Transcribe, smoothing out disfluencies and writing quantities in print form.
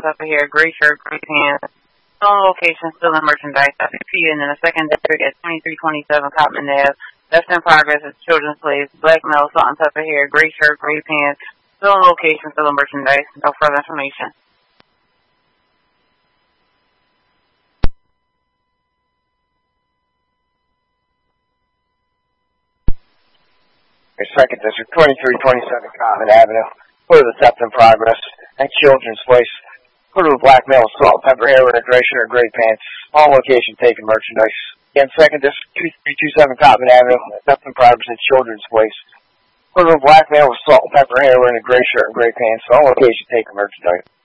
top of hair, gray shirt, gray pants. Still on location, still in merchandise. I see you in the second district at 2327 Cotman Ave. That's in progress at Children's Place. Black male, salt and pepper hair, gray shirt, gray pants. Still on location, still in merchandise. No further information. Second District, 2327 Cotman Avenue. Go to the theft in progress at Children's Place. Go to a black male, salt, pepper hair, with a gray shirt, gray pants. All location taken merchandise. Again, Second District, 2327 Cotman Avenue. Theft in progress at Children's Place. Go to a black male with salt, pepper hair, wearing a gray shirt and gray pants. All location taken merchandise.